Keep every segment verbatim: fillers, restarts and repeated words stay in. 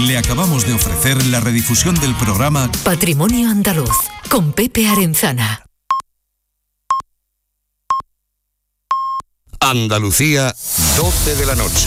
Le acabamos de ofrecer la redifusión del programa Patrimonio Andaluz, con Pepe Arenzana. Andalucía, doce de la noche.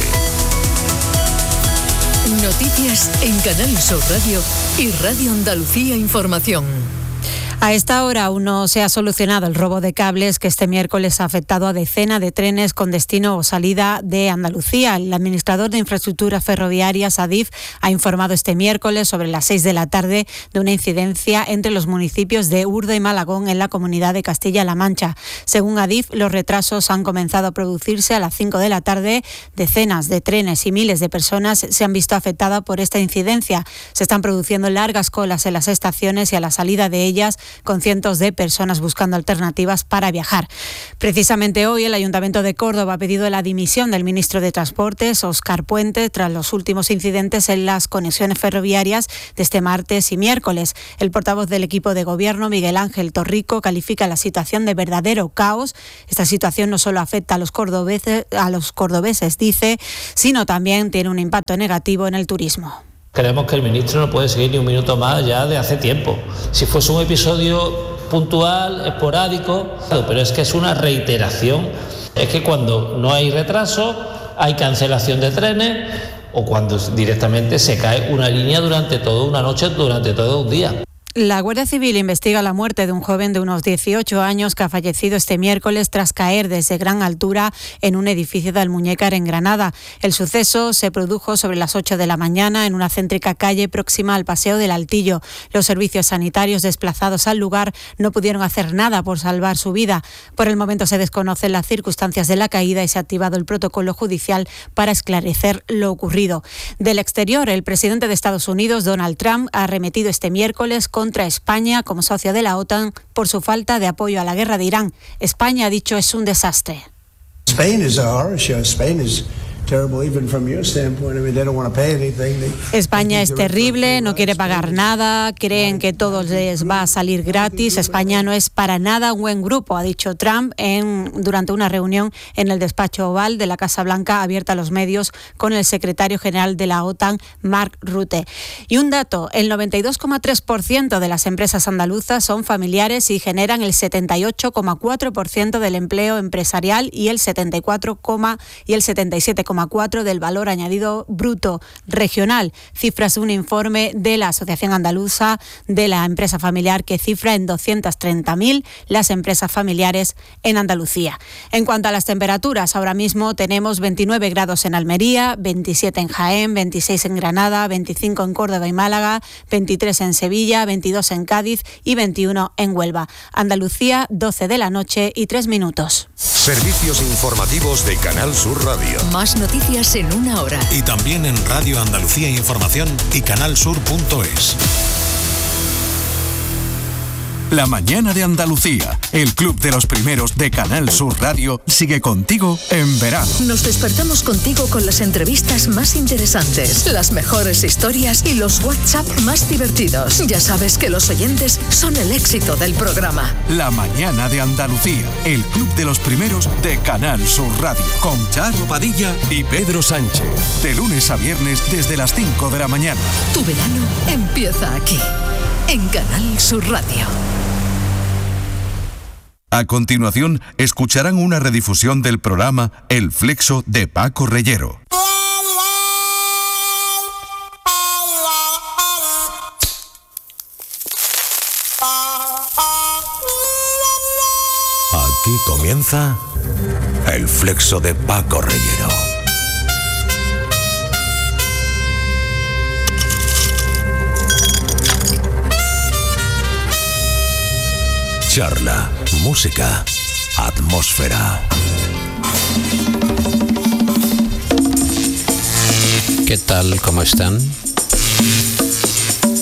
Noticias en Canal Sur Radio y Radio Andalucía Información. A esta hora aún no se ha solucionado el robo de cables que este miércoles ha afectado a decenas de trenes con destino o salida de Andalucía. El administrador de Infraestructuras Ferroviarias, Adif, ha informado este miércoles sobre las seis de la tarde de una incidencia entre los municipios de Urda y Malagón en la comunidad de Castilla-La Mancha. Según Adif, los retrasos han comenzado a producirse a las cinco de la tarde. Decenas de trenes y miles de personas se han visto afectadas por esta incidencia. Se están produciendo largas colas en las estaciones y a la salida de ellas, con cientos de personas buscando alternativas para viajar. Precisamente hoy el Ayuntamiento de Córdoba ha pedido la dimisión del ministro de Transportes, Óscar Puente, tras los últimos incidentes en las conexiones ferroviarias de este martes y miércoles. El portavoz del equipo de gobierno, Miguel Ángel Torrico, califica la situación de verdadero caos. Esta situación no solo afecta a los cordobeses, a los cordobeses, dice, sino también tiene un impacto negativo en el turismo. Creemos que el ministro no puede seguir ni un minuto más ya de hace tiempo. Si fuese un episodio puntual, esporádico, pero es que es una reiteración. Es que cuando no hay retraso, hay cancelación de trenes o cuando directamente se cae una línea durante toda una noche, durante todo un día. La Guardia Civil investiga la muerte de un joven de unos dieciocho años que ha fallecido este miércoles tras caer desde gran altura en un edificio de Almuñécar, en Granada. El suceso se produjo sobre las ocho de la mañana en una céntrica calle próxima al Paseo del Altillo. Los servicios sanitarios desplazados al lugar no pudieron hacer nada por salvar su vida. Por el momento se desconocen las circunstancias de la caída y se ha activado el protocolo judicial para esclarecer lo ocurrido. Del exterior, el presidente de Estados Unidos, Donald Trump, ha arremetido este miércoles con contra España como socio de la OTAN por su falta de apoyo a la guerra de Irán. España, ha dicho, es un desastre. España es terrible, no quiere pagar nada, creen que todo les va a salir gratis. España no es para nada un buen grupo, ha dicho Trump en, durante una reunión en el despacho oval de la Casa Blanca abierta a los medios con el secretario general de la OTAN, Mark Rutte. Y un dato, el noventa y dos coma tres por ciento de las empresas andaluzas son familiares y generan el setenta y ocho coma cuatro por ciento del empleo empresarial y el setenta y cuatro, y el setenta y siete coma cuatro del valor añadido bruto regional. Cifras de un informe de la Asociación Andaluza de la Empresa Familiar que cifra en doscientas treinta mil las empresas familiares en Andalucía. En cuanto a las temperaturas, ahora mismo tenemos veintinueve grados en Almería, veintisiete en Jaén, veintiséis en Granada, veinticinco en Córdoba y Málaga, veintitrés en Sevilla, veintidós en Cádiz y veintiuno en Huelva. Andalucía, doce de la noche y tres minutos. Servicios informativos de Canal Sur Radio. Más noticias en una hora. Y también en Radio Andalucía Información y canalsur punto es. La mañana de Andalucía, el club de los primeros de Canal Sur Radio, sigue contigo en verano. Nos despertamos contigo con las entrevistas más interesantes, las mejores historias y los WhatsApp más divertidos. Ya sabes que los oyentes son el éxito del programa. La mañana de Andalucía, el club de los primeros de Canal Sur Radio, con Charo Padilla y Pedro Sánchez. De lunes a viernes desde las cinco de la mañana. Tu verano empieza aquí, en Canal Sur Radio. A continuación, escucharán una redifusión del programa El Flexo de Paco Reyero. Aquí comienza El Flexo de Paco Reyero. Charla, música, atmósfera. ¿Qué tal? ¿Cómo están?